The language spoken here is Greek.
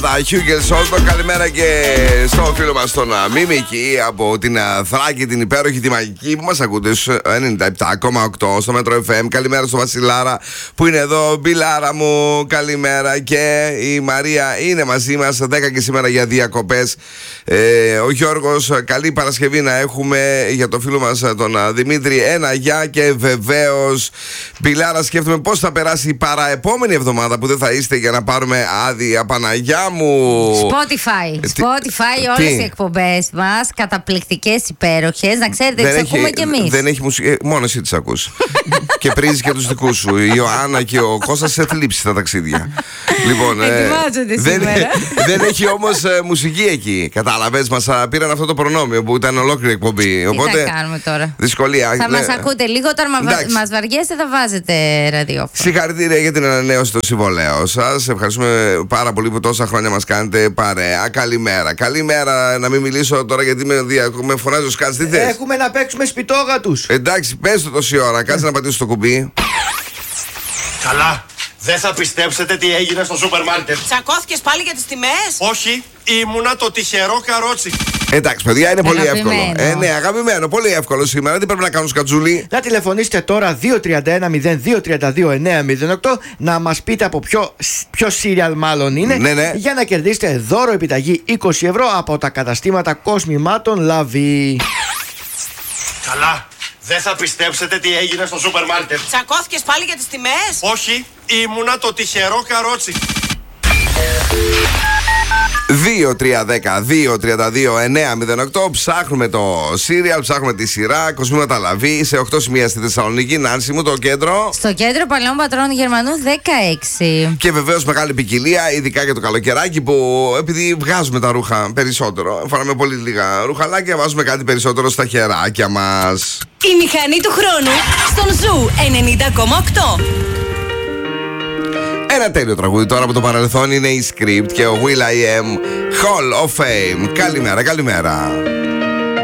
Χιούγκελσόλτο, καλημέρα και στον φίλο μας τον Μίμικη από την Θράκη, την υπέροχη, τη μαγική που μας ακούτε στους 97,8 στο Μέτρο FM. Καλημέρα στο Βασιλάρα που είναι εδώ, Μπιλάρα μου, καλημέρα. Και η Μαρία είναι μαζί μας 10 και σήμερα για διακοπές. Ο Γιώργος, καλή Παρασκευή να έχουμε για το φίλο μας τον Δημήτρη. Ένα γεια και βεβαίως Μπιλάρα, σκέφτομαι πώς θα περάσει η παραεπόμενη εβδομάδα που δεν θα είστε για να πάρουμε άδεια. Παναγιά μου. Spotify, όλες οι εκπομπές μας καταπληκτικές, υπέροχες. Να ξέρετε, τις ακούμε κι εμείς. Δεν έχει μουσική, μόνο εσύ τις ακούς. Και πρίζεις και τους δικούς σου. Η Ιωάννα και ο Κώστας σε θλίψει τα ταξίδια. Λοιπόν, ετοιμάζονται σήμερα. Δεν έχει όμως μουσική εκεί. Κατάλαβες, μας πήραν αυτό το προνόμιο που ήταν ολόκληρη εκπομπή. Οπότε, τι θα κάνουμε τώρα. Δυσκολία. Θα μας ακούτε λίγο, όταν μας βαριέστε θα βάζετε ραδιόφωνο. Συγχαρητήρια για την ανανέωση των συμβολέων σας. Ευχαριστούμε πάρα πολύ που τόσα χρόνια μας κάνετε παρέα. Καλημέρα. Καλημέρα, να μην μιλήσω τώρα γιατί με φωνάζει ο Σκάτς. Τι θες? Έχουμε να παίξουμε σπιτόγατους. Εντάξει, πες το τόση ώρα. Κάτσε να πατήσω το κουμπί. Καλά. Δεν θα πιστέψετε τι έγινε στο σούπερ μάρκετ. Τσακώθηκες πάλι για τις τιμές? Όχι, ήμουνα το τυχερό καρότσι. Εντάξει, παιδιά, είναι πολύ Αγαπημένο. εύκολο. Ναι, αγαπημένο, πολύ εύκολο σήμερα. Τι πρέπει να κάνουν, Σκατζούλη? Να τηλεφωνήσετε τώρα 231-0232-908 να μας πείτε από ποιο σύριαλ μάλλον είναι, Ναι. για να κερδίσετε δώρο επιταγή 20 ευρώ από τα καταστήματα κοσμημάτων Λαβή. Καλά. Δεν θα πιστέψετε τι έγινε στο σούπερ μάρκετ. Τσακώθηκες πάλι για τις τιμές? Όχι, ήμουνα το τυχερό καρότσι. 2-3-10-2-32-9-08. Ψάχνουμε το σύριαλ, ψάχνουμε τη σειρά. Κοσμήματα Λαβή σε 8 σημεία στη Θεσσαλονίκη. Νάνση μου, το κέντρο. Στο κέντρο Παλαιών Πατρών Γερμανού 16. Και βεβαίως μεγάλη ποικιλία, ειδικά για το καλοκαιράκι που επειδή βγάζουμε τα ρούχα περισσότερο, φοράμε πολύ λίγα ρουχαλάκια, βάζουμε κάτι περισσότερο στα χεράκια μας. Η μηχανή του χρόνου στον Ζου 90,8. Ένα τέλειο τραγούδι τώρα από το παρελθόν είναι η Script και ο Will.i.am Hall of Fame. Καλημέρα, καλημέρα.